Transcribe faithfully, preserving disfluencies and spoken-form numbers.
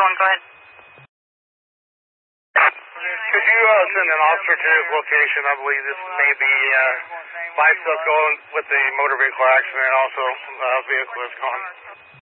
one, go ahead. Could you uh, send an officer to his location? I believe this may be uh, livestock going with the motor vehicle accident, also uh, vehicle is gone.